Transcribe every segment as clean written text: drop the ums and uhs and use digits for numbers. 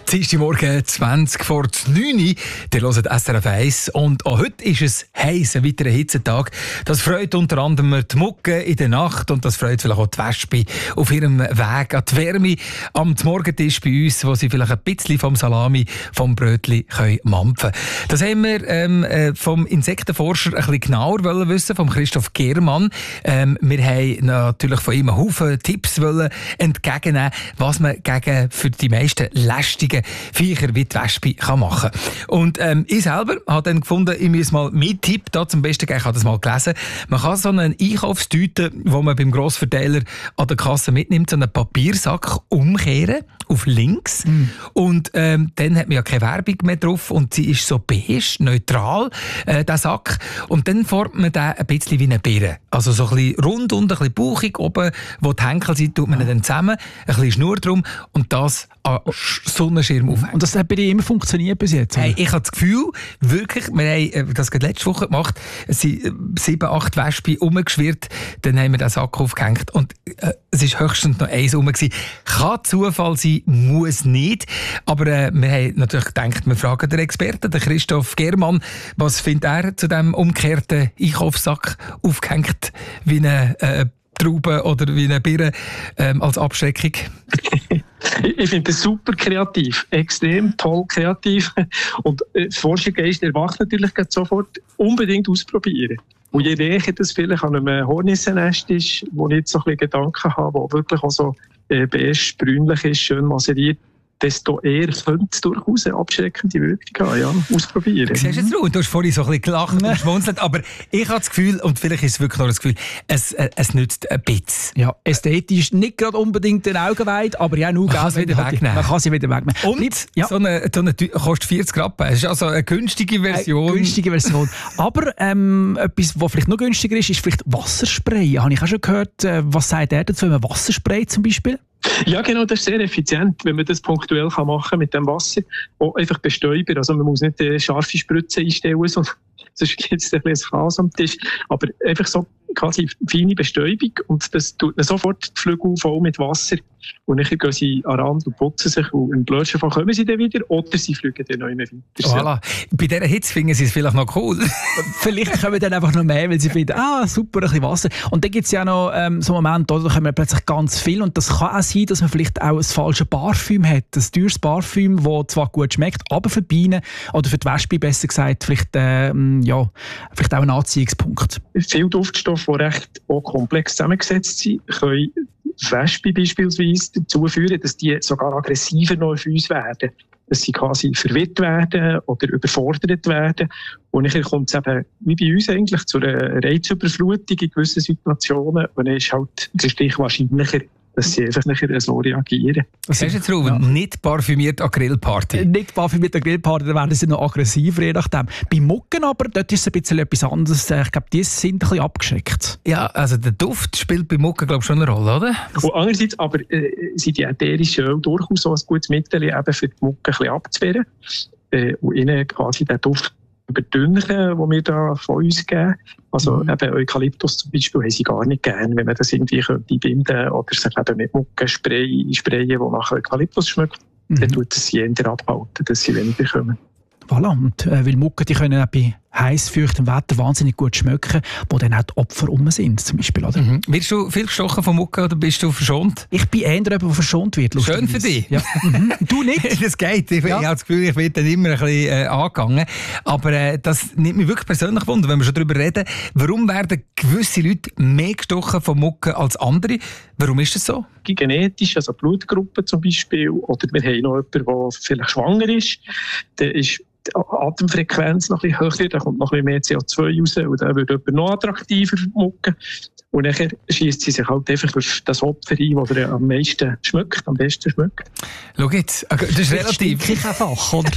Dienstagmorgen 20 vor 9 Uhr, der hört SRF 1 und auch heute ist es heiß, ein weiterer Hitzetag. Das freut unter anderem die Mucke in der Nacht und das freut vielleicht auch die Wespe auf ihrem Weg an die Wärme am Morgentisch bei uns, wo sie vielleicht ein bisschen vom Salami, vom Brötli können mampfen. Das haben wir vom Insektenforscher ein bisschen genauer wollen wissen, vom Christoph Germann. Wir haben natürlich von ihm einen Haufen Tipps wollen entgegennehmen, was man gegen für die meisten lästigen Viecher wie die Wespe kann machen. Und ich selber habe dann gefunden, ich muss mal meinen Tipp da zum Besten geben. Ich habe das mal gelesen. Man kann so einen Einkaufstüte, den man beim Grossverteiler an der Kasse mitnimmt, so einen Papiersack umkehren auf links. Und dann hat man ja keine Werbung mehr drauf und sie ist so beige, neutral, der Sack. Und dann formt man den ein bisschen wie eine Birne. Also so ein bisschen rund und ein bisschen bauchig. Oben, wo die Henkel sind, tut man dann zusammen, ein bisschen Schnur drum und das an Sonnenschirm aufhängen. Und das hat bei dir immer funktioniert bis jetzt? Hey, ich habe das Gefühl, wirklich, wir haben das gerade letzte Woche gemacht, es sind 7-8 Wespen rumgeschwirrt, dann haben wir den Sack aufgehängt und es war höchstens noch eins rum gewesen. Kann Zufall sein, muss nicht, aber wir haben natürlich gedacht, wir fragen den Experten, den Christoph Germann, was findet er zu diesem umgekehrten Einkaufssack aufgehängt wie eine Traube oder wie eine Birne als Abschreckung? Ich finde das super kreativ, extrem toll kreativ. Und Forschergeist erwacht natürlich sofort unbedingt ausprobieren. Und je näher das vielleicht an einem Hornissennest ist, wo ich jetzt so ein bisschen Gedanken habe, wo wirklich auch so beige, brünlich ist, schön maseriert, desto eher könnte es durchaus eine abschreckende Wirkung haben. Ja, ausprobieren. Siehst du jetzt, du hast vorhin so ein bisschen gelacht und geschmunzelt, aber ich habe das Gefühl, und vielleicht ist es wirklich noch das Gefühl, es nützt ein bisschen. Ja, ästhetisch nicht gerade unbedingt den Augenweid, aber ja, nur man kann sie wieder wegnehmen. Man kann sie wieder wegnehmen. Und so eine kostet 40 Rappen. Das ist also eine günstige Version. Eine günstige Version. Aber etwas, was vielleicht noch günstiger ist vielleicht Wasserspray. Habe ich auch schon gehört. Was sagt er dazu, wenn man Wasserspray zum Beispiel? Ja, genau, das ist sehr effizient, wenn man das punktuell machen kann mit dem Wasser. Auch einfach bestäuben. Also man muss nicht scharfe Spritzen einstellen, sonst gibt es ein bisschen Chaos am Tisch. Aber einfach so quasi feine Bestäubung und das tut dann sofort die Flügel voll mit Wasser. Und dann gehen sie an den Rand und putzen sich und im blödsten Fall kommen sie dann wieder oder sie fliegen dann noch immer weiter. Voilà. Bei dieser Hitze finden sie es vielleicht noch cool. Vielleicht kommen dann einfach noch mehr, weil sie finden, super, ein bisschen Wasser. Und dann gibt es ja noch so Momente, da kommen plötzlich ganz viel und das kann auch sein, dass man vielleicht auch ein falsches Parfüm hat. Ein teures Parfüm, das zwar gut schmeckt, aber für die Bienen oder für die Wespe besser gesagt, vielleicht auch ein Anziehungspunkt. Viele Duftstoffe, die recht auch komplex zusammengesetzt sind, können Wespen beispielsweise dazu führen, dass die sogar aggressiver noch auf uns werden. Dass sie quasi verwirrt werden oder überfordert werden. Und dann kommt es eben, wie bei uns eigentlich, zu einer Reizüberflutung in gewissen Situationen. Und dann ist halt der Stich wahrscheinlicher, dass sie einfach nachher so reagieren. Das ist jetzt Ruben, nicht parfümiert an Grillparty. Nicht parfümiert an Grillparty, dann werden sie noch aggressiver, je nachdem. Bei Mucken aber, dort ist es ein bisschen etwas anderes. Ich glaube, die sind ein bisschen abgeschreckt. Ja, also der Duft spielt bei Mucken, glaube ich, schon eine Rolle, oder? Und andererseits aber sind die ätherischen Öle durchaus so ein gutes Mittel, eben für die Mucken ein bisschen abzuwehren. Und ihnen quasi den Duft überdünnen, den wir da von uns geben. Also eben Eukalyptus zum Beispiel haben sie gar nicht gern, wenn man das irgendwie binden oder sich eben mit Muckenspray sprayen, die nach Eukalyptus schmeckt, dann tut es sie eher abhalten, dass sie weniger kommen. Voilà. Und weil Mucken, die können auch bei heiß, feuchtem Wetter wahnsinnig gut schmecken, wo dann auch die Opfer rum sind, zum Beispiel. Oder? Wirst du viel gestochen von Mucken oder bist du verschont? Ich bin eher jemand, der verschont wird. Schön für dich. Ja. Du nicht? Das geht. Ich habe das Gefühl, ich werde dann immer ein bisschen angegangen. Aber das nimmt mich wirklich persönlich wunder, wenn wir schon darüber reden. Warum werden gewisse Leute mehr gestochen von Mucken als andere? Warum ist das so? Genetisch, also Blutgruppe zum Beispiel, oder wir haben noch jemanden, der vielleicht schwanger ist, der ist die Atemfrequenz noch ein bisschen höher, da kommt noch ein bisschen mehr CO2 raus und dann wird jemand noch attraktiver für die Mucke. Und dann schiesst sie sich halt einfach auf das Opfer ein, das er am meisten schmeckt, am besten schmeckt. Schau jetzt, das ist relativ einfach, oder?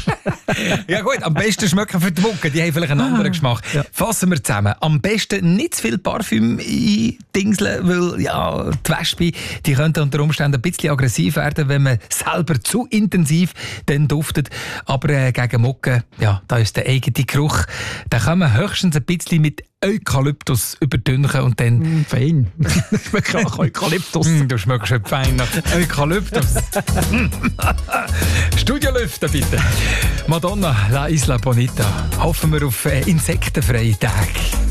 Ja gut, am besten schmecken für die Mucke, die haben vielleicht einen anderen Geschmack. Ja. Fassen wir zusammen. Am besten nicht zu viel Parfüm eindingseln, weil ja, die Wespe, die könnte unter Umständen ein bisschen aggressiv werden, wenn man selber zu intensiv dann duftet. Aber gegen Mucke, ja, da ist der eigene Geruch. Da kann man höchstens ein bisschen mit Eukalyptus überdünchen und dann... Fein. Ich schmecke auch Eukalyptus. Du schmeckst fein nach Eukalyptus. Studio lüften, bitte. Madonna, La Isla Bonita. Hoffen wir auf insektenfreie Tage.